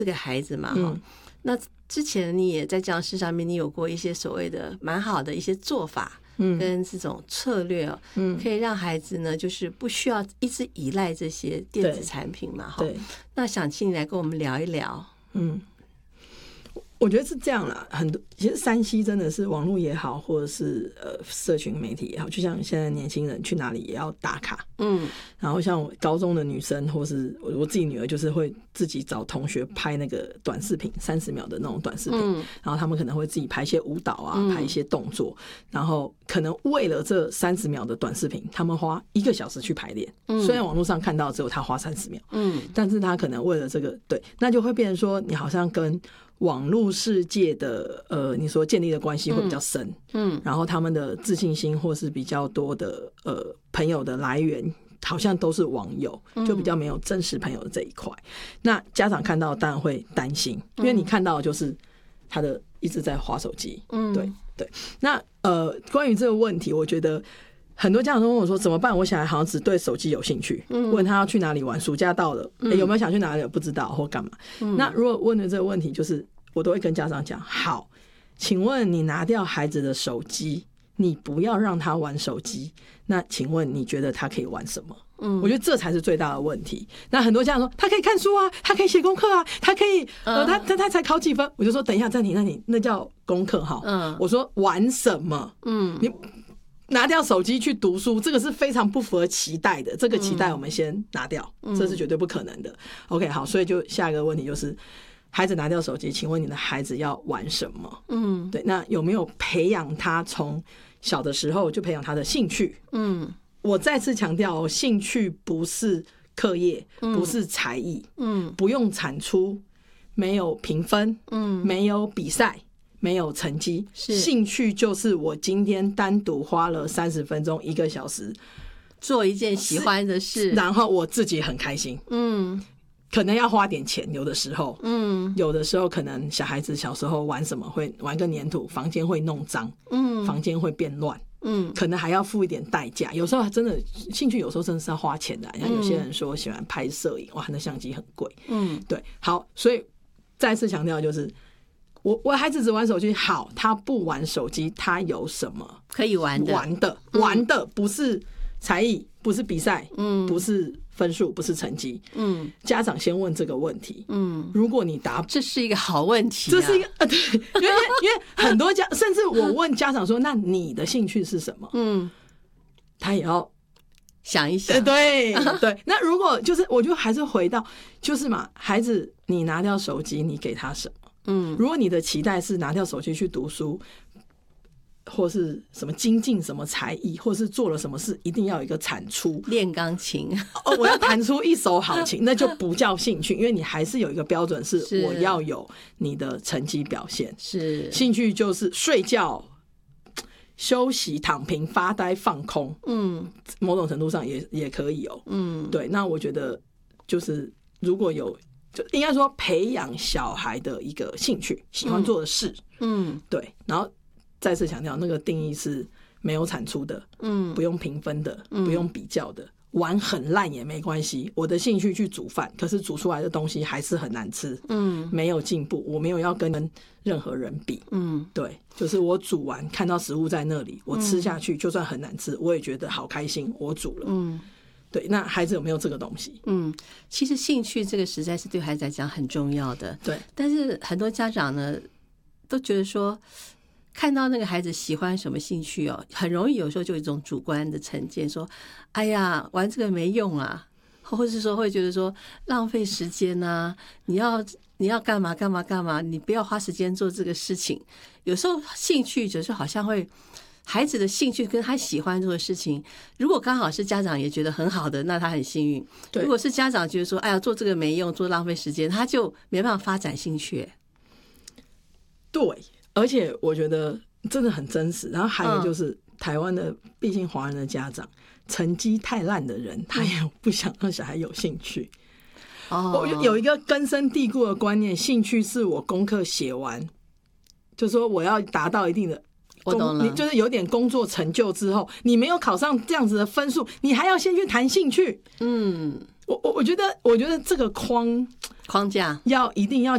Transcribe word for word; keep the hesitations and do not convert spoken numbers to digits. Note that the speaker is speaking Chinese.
这个孩子嘛， 嗯， 那之前你也在讲师上面，你有过一些所谓的蛮好的一些做法，嗯，跟这种策略哦，嗯，可以让孩子呢，就是不需要一直依赖这些电子产品嘛，哈。对。那想请你来跟我们聊一聊，嗯。 我觉得是这样啦，很多其实三 C 真的是网络也好，或者是呃社群媒体也好，就像现在年轻人去哪里也要打卡，嗯，然后像我高中的女生或是我自己女儿，就是会自己找同学拍那个短视频，三十秒的那种短视频，嗯，然后他们可能会自己拍一些舞蹈啊，嗯，拍一些动作，然后可能为了这三十秒的短视频，他们花一个小时去排练，嗯，虽然网络上看到只有他花三十秒，嗯，但是他可能为了这个，对，那就会变成说你好像跟网络世界的呃，你说建立的关系会比较深，嗯，嗯然后他们的自信心或是比较多的呃朋友的来源，好像都是网友，就比较没有真实朋友的这一块。嗯、那家长看到当然会担心，因为你看到的就是他的一直在滑手机，嗯，对对。那呃，关于这个问题，我觉得很多家长都问我说怎么办？我小孩好像只对手机有兴趣，嗯、问他要去哪里玩，暑假到了，欸、有没有想去哪里？不知道或干嘛？嗯、那如果问的这个问题，就是我都会跟家长讲：好，请问你拿掉孩子的手机，你不要让他玩手机，那请问你觉得他可以玩什么？嗯，我觉得这才是最大的问题。那很多家长说他可以看书啊，他可以写功课啊，他可以呃，他他他才考几分？我就说等一下暂停暂停，那叫功课哈。嗯，我说玩什么？嗯，你拿掉手机去读书，这个是非常不符合期待的。这个期待我们先拿掉，嗯、这是绝对不可能的。OK， 好，所以就下一个问题就是。孩子拿掉手机，请问你的孩子要玩什么？嗯，对，那有没有培养他从小的时候就培养他的兴趣？嗯，我再次强调，兴趣不是课业，不是才艺，嗯，不用产出，没有评分，嗯，没有比赛，没有成绩，兴趣就是我今天单独花了三十分钟、一个小时做一件喜欢的事， 然后我自己很开心，嗯。可能要花点钱，有的时候，嗯，有的时候可能小孩子小时候玩什么会玩个黏土，房间会弄脏，嗯，房间会变乱，嗯，可能还要付一点代价。有时候真的兴趣，有时候真的是要花钱的。像有些人说喜欢拍摄影，哇，那相机很贵，嗯，对，好，所以再次强调就是，我我孩子只玩手机，好，他不玩手机，他有什么可以玩的？ 玩的，玩的不是才艺，不是比赛，嗯，不是分数，不是成绩，嗯，家长先问这个问题，嗯，如果你答， 这是一个好问题、啊， 这是一个呃，对，因为因为很多家，甚至我问家长说，那你的兴趣是什么？嗯，他也要想一想， 呃、对对。那如果就是，我就还是回到，就是嘛，孩子，你拿掉手机，你给他什么？嗯，如果你的期待是拿掉手机去读书。或是什么精进什么才艺，或是做了什么事，一定要有一个产出。 练钢琴哦，我要弹出一手好琴，那就不叫兴趣，因为你还是有一个标准，是我要有你的成绩表现。是兴趣就是睡觉、休息、躺平、发呆、放空。嗯，某种程度上也也可以哦。嗯，对。那我觉得就是如果有，就应该说培养小孩的一个兴趣，喜欢做的事。嗯，对，然后。再次强调，那个定义是没有产出的，嗯，不用评分的，嗯、不用比较的，玩很烂也没关系。我的兴趣去煮饭，可是煮出来的东西还是很难吃，嗯，没有进步。我没有要跟任何人比，嗯，对，就是我煮完看到食物在那里，我吃下去，就算很难吃，我也觉得好开心，我煮了，嗯，对。那孩子有没有这个东西？ 嗯，其实兴趣这个实在是对孩子来讲很重要的，对。但是很多家长呢，都觉得说。看到那个孩子喜欢什么兴趣哦，很容易有时候就有一种主观的成见，说：“哎呀，玩这个没用啊。”或者是说会觉得说浪费时间啊，你要你要干嘛干嘛干嘛，你不要花时间做这个事情。有时候兴趣就是好像会孩子的兴趣跟他喜欢做的事情，如果刚好是家长也觉得很好的，那他很幸运；如果是家长觉得说：“哎呀，做这个没用，做浪费时间”，他就没办法发展兴趣。 对。而且我觉得真的很真实，然后还有就是、嗯、台湾的毕竟华人的家长成绩太烂的人，他也不想让小孩有兴趣。哦，我有一个根深蒂固的观念，兴趣是我功课写完，就说我要达到一定的， 我懂了， 你就是有点工作成就之后，你没有考上这样子的分数，你还要先去谈兴趣。嗯，我我我觉得我觉得这个框框架要一定要。